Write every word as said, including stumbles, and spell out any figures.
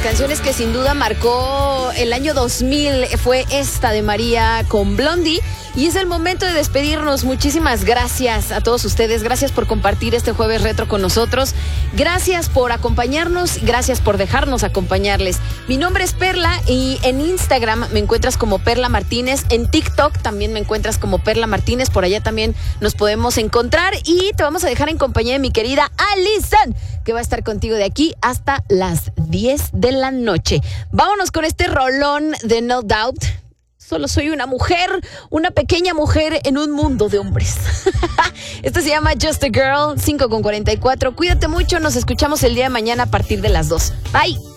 canciones que sin duda marcó el año dos mil fue esta de María con Blondie. Y es el momento de despedirnos. Muchísimas gracias a todos ustedes. Gracias por compartir este jueves retro con nosotros. Gracias por acompañarnos. Gracias por dejarnos acompañarles. Mi nombre es Perla y en Instagram me encuentras como Perla Martínez. En TikTok también me encuentras como Perla Martínez. Por allá también nos podemos encontrar. Y te vamos a dejar en compañía de mi querida Alison, que va a estar contigo de aquí hasta las diez de la noche. Vámonos con este rolón de No Doubt. Solo soy una mujer, una pequeña mujer en un mundo de hombres. Esto se llama Just a Girl, cinco con cuarenta y cuatro. Cuídate mucho, nos escuchamos el día de mañana a partir de las dos. Bye.